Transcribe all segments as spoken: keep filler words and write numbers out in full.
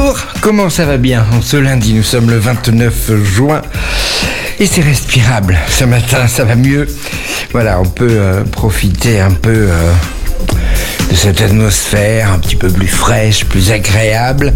Bonjour, comment ça va bien? Ce lundi, nous sommes le vingt-neuf juin et c'est respirable. Ce matin, ça va mieux. Voilà, on peut euh, profiter un peu euh, de cette atmosphère un petit peu plus fraîche, plus agréable.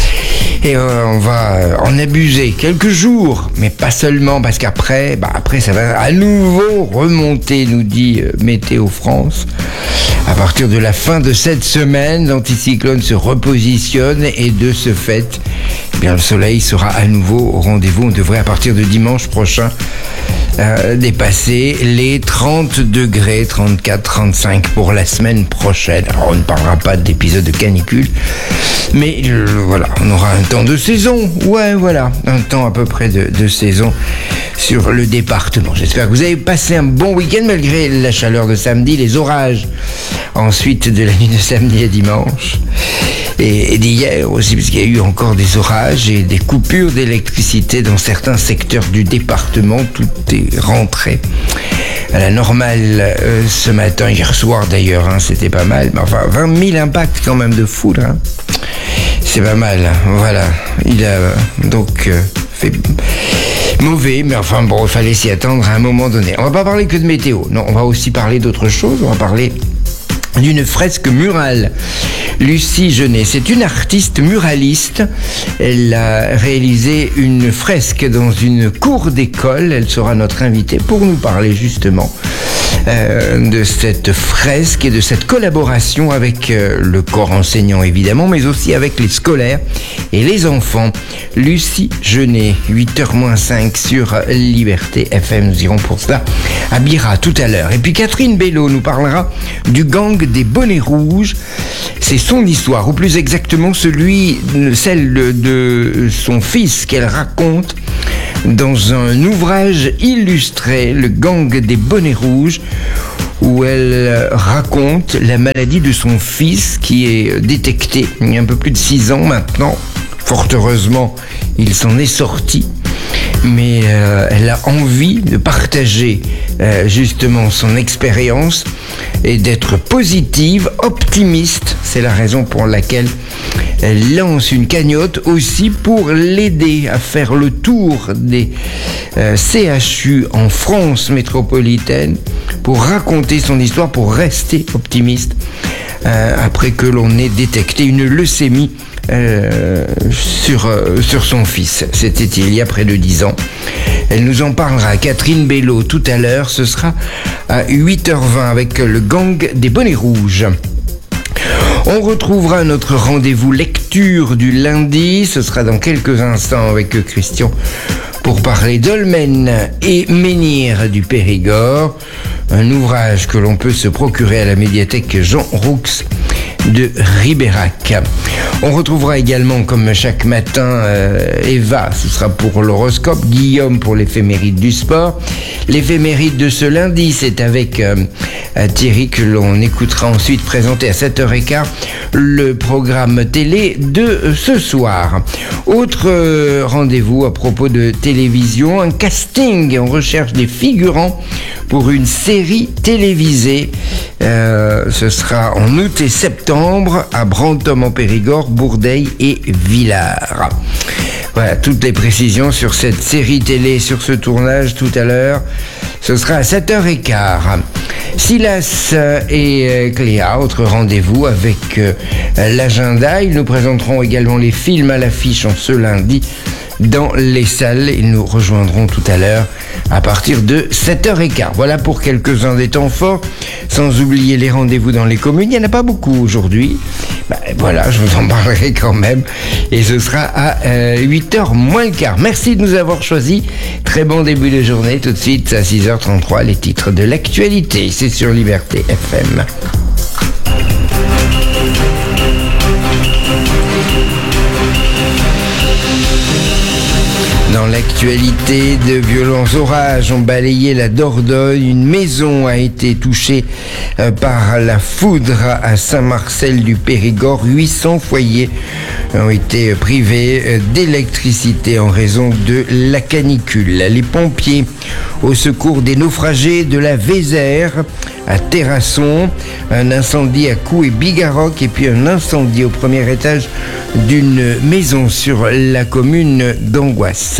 Et euh, on va euh, en abuser quelques jours, mais pas seulement, parce qu'après, bah après ça va à nouveau remonter, nous dit euh, Météo France. À partir de la fin de cette semaine, l'anticyclone se repositionne et de ce fait, eh bien, le soleil sera à nouveau au rendez-vous. On devrait à partir de dimanche prochain euh, dépasser les trente degrés, trente-quatre, trente-cinq pour la semaine prochaine. Alors on ne parlera pas d'épisode de canicule, mais euh, voilà, on aura un temps de saison. Ouais, voilà, un temps à peu près de, de saison sur le département. J'espère que vous avez passé un bon week-end malgré la chaleur de samedi, les orages ensuite de la nuit de samedi à dimanche et, et d'hier aussi, parce qu'il y a eu encore des orages et des coupures d'électricité dans certains secteurs du département. Tout est rentré à la normale euh, ce matin, hier soir d'ailleurs, hein, c'était pas mal, mais enfin vingt mille impacts quand même de foule, hein. C'est pas mal, voilà. Il a euh, donc euh, fait mauvais, mais enfin bon, il fallait s'y attendre à un moment donné. On va pas parler que de météo, non, on va aussi parler d'autre chose, on va parler d'une fresque murale. Lucie Genet, c'est une artiste muraliste. Elle a réalisé une fresque dans une cour d'école. Elle sera notre invitée pour nous parler justement euh, de cette fresque et de cette collaboration avec euh, le corps enseignant évidemment, mais aussi avec les scolaires et les enfants. Lucie Genet, huit heures moins cinq sur Liberté F M. Nous irons pour cela à Bira tout à l'heure. Et puis Catherine Bello nous parlera du gang des bonnets rouges. C'est son histoire, ou plus exactement celui, celle de, de son fils qu'elle raconte dans un ouvrage illustré, le gang des bonnets rouges, où elle raconte la maladie de son fils qui est détectée il y a un peu plus de six ans maintenant. Fort heureusement, il s'en est sorti. Mais euh, elle a envie de partager euh, justement son expérience et d'être positive, optimiste. C'est la raison pour laquelle elle lance une cagnotte aussi pour l'aider à faire le tour des euh, C H U en France métropolitaine pour raconter son histoire, pour rester optimiste euh, après que l'on ait détecté une leucémie Euh, sur, euh, sur son fils. C'était il y a près de dix ans. Elle nous en parlera, Catherine Bello, tout à l'heure. Ce sera à huit heures vingt avec le gang des bonnets rouges. On retrouvera notre rendez-vous lecture du lundi. Ce sera dans quelques instants avec Christian pour parler Dolmen et Menhir du Périgord. Un ouvrage que l'on peut se procurer à la médiathèque Jean Roux de Ribérac. On retrouvera également, comme chaque matin, euh, Eva, ce sera pour l'horoscope, Guillaume pour l'éphéméride du sport. L'éphéméride de ce lundi, c'est avec euh, Thierry que l'on écoutera ensuite présenter à sept heures quinze le programme télé de ce soir. Autre euh, rendez-vous à propos de télévision, un casting, on recherche des figurants pour une série télévisée. Euh, ce sera en août et septembre à Brantôme en Périgord, Bourdeil et Villars. Voilà, toutes les précisions sur cette série télé, sur ce tournage tout à l'heure. Ce sera à sept heures quinze. Silas et Cléa, autre rendez-vous avec euh, l'agenda. Ils nous présenteront également les films à l'affiche en ce lundi dans les salles. Ils nous rejoindront tout à l'heure à partir de sept heures quinze. Voilà pour quelques-uns des temps forts, sans oublier les rendez-vous dans les communes. Il n'y en a pas beaucoup aujourd'hui. Ben, voilà, je vous en parlerai quand même. Et ce sera à euh, huit heures moins le quart. Merci de nous avoir choisis. Très bon début de journée. Tout de suite, à six heures trente-trois, les titres de l'actualité. C'est sur Liberté F M. Dans l'actualité l'actualité, de violents orages ont balayé la Dordogne. Une maison a été touchée par la foudre à Saint-Marcel du Périgord. huit cents foyers ont été privés d'électricité en raison de la canicule. Les pompiers au secours des naufragés de la Vézère à Terrasson, un incendie à Cou et Bigarroc et puis un incendie au premier étage d'une maison sur la commune d'Angoisse.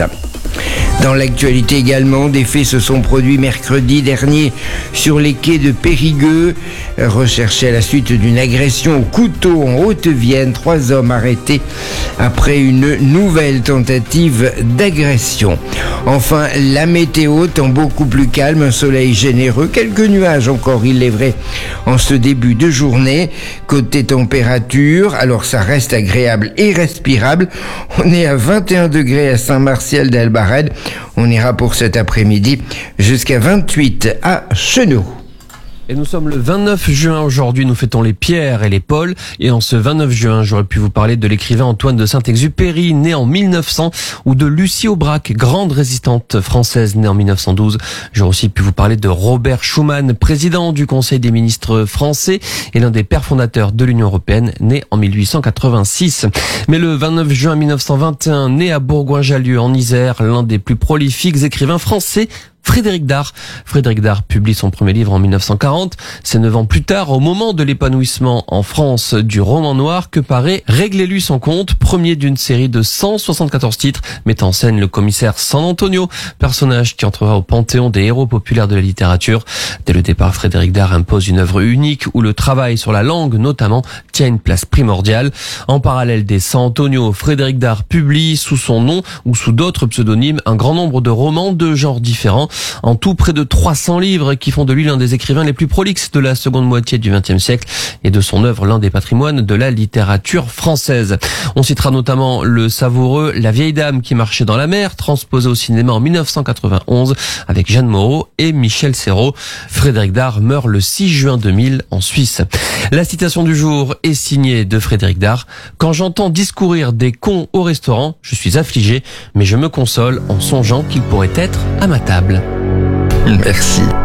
Dans l'actualité également, des faits se sont produits mercredi dernier sur les quais de Périgueux. Recherchés à la suite d'une agression au couteau en Haute-Vienne, trois hommes arrêtés après une nouvelle tentative d'agression. Enfin, la météo, temps beaucoup plus calme, un soleil généreux, quelques nuages encore, il est vrai, en ce début de journée. Côté température, alors ça reste agréable et respirable. On est à vingt et un degrés à Saint-Martial d'Albarède. On ira pour cet après-midi jusqu'à vingt-huit à Chenaux. Et nous sommes le vingt-neuf juin aujourd'hui, nous fêtons les Pierre et les Paul. Et en ce vingt-neuf juin, j'aurais pu vous parler de l'écrivain Antoine de Saint-Exupéry, né en mille neuf cents, ou de Lucie Aubrac, grande résistante française, née en mille neuf cent douze. J'aurais aussi pu vous parler de Robert Schuman, président du Conseil des ministres français et l'un des pères fondateurs de l'Union européenne, né en mille huit cent quatre-vingt-six. Mais le vingt-neuf juin mille neuf cent vingt et un, né à Bourgoin-Jallieu en Isère, l'un des plus prolifiques écrivains français, Frédéric Dard. Frédéric Dard publie son premier livre en mille neuf cent quarante. C'est neuf ans plus tard, au moment de l'épanouissement en France du roman noir, que paraît Réglez-lui son compte, premier d'une série de cent soixante-quatorze titres, mettant en scène le commissaire San Antonio, personnage qui entrera au panthéon des héros populaires de la littérature. Dès le départ, Frédéric Dard impose une œuvre unique où le travail sur la langue, notamment, tient une place primordiale. En parallèle des San Antonio, Frédéric Dard publie sous son nom ou sous d'autres pseudonymes un grand nombre de romans de genres différents. En tout, près de trois cents livres qui font de lui l'un des écrivains les plus prolixes de la seconde moitié du vingtième siècle et de son œuvre l'un des patrimoines de la littérature française. On citera notamment le savoureux La vieille dame qui marchait dans la mer, transposé au cinéma en mille neuf cent quatre-vingt-onze avec Jeanne Moreau et Michel Serrault. Frédéric Dard meurt le six juin deux mille en Suisse. La citation du jour est signée de Frédéric Dard. Quand j'entends discourir des cons au restaurant, je suis affligé, mais je me console en songeant qu'ils pourraient être à ma table. Merci.